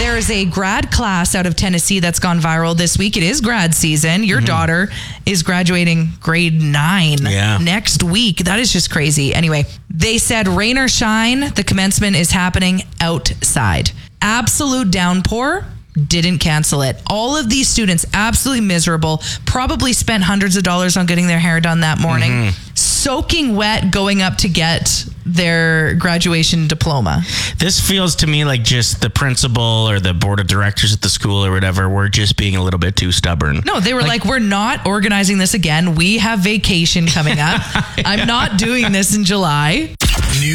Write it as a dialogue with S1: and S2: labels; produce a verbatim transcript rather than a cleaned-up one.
S1: There is a grad class out of Tennessee that's gone viral this week. It is grad season. Your mm-hmm. daughter is graduating grade nine
S2: yeah.
S1: next week. That is just crazy. Anyway, they said rain or shine, the commencement is happening outside. Absolute downpour. Didn't cancel it. All of these students, absolutely miserable, probably spent hundreds of dollars on getting their hair done that morning, mm-hmm. soaking wet going up to get their graduation diploma.
S2: This feels to me like just the principal or the board of directors at the school or whatever were just being a little bit too stubborn.
S1: No, they were like, like we're not organizing this again. We have vacation coming up. I'm not doing this in July.